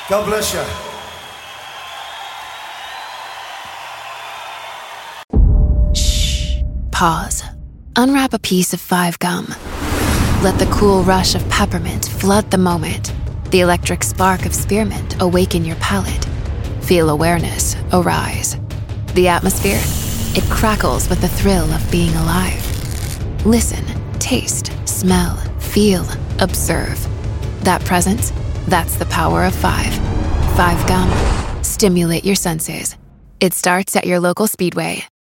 God bless you. Shh. Pause. Unwrap a piece of 5 gum. Let the cool rush of peppermint flood the moment. The electric spark of spearmint awaken your palate. Feel awareness arise. The atmosphere, it crackles with the thrill of being alive. Listen, taste, smell, feel, observe. That presence, that's the power of 5. 5 gum. Stimulate your senses. It starts at your local Speedway.